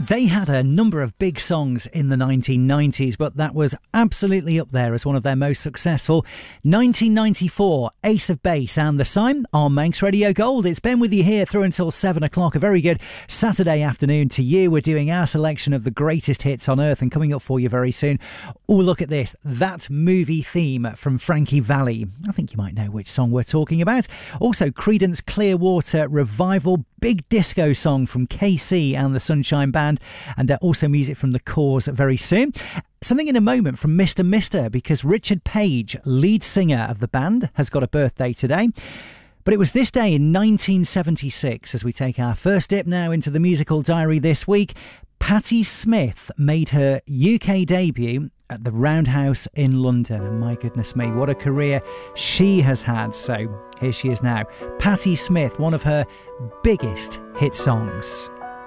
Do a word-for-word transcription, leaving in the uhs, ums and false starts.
They had a number of big songs in the nineteen nineties, but that was absolutely up there as one of their most successful. nineteen ninety-four, Ace of Base and The Sign on Manx Radio Gold. It's Ben with you here through until seven o'clock. A very good Saturday afternoon to you. We're doing our selection of the greatest hits on earth, and coming up for you very soon, oh, look at this. That movie theme from Frankie Valli. I think you might know which song we're talking about. Also, Creedence Clearwater Revival, big disco song from K C and the Sunshine Band. And uh, also music from The Cause very soon. Something in a moment from Mister Mister, because Richard Page, lead singer of the band, has got a birthday today. But it was this day in nineteen seventy-six, as we take our first dip now into the musical diary this week, Patti Smith made her U K debut at the Roundhouse in London. And my goodness me, what a career she has had. So here she is now. Patti Smith, one of her biggest hit songs.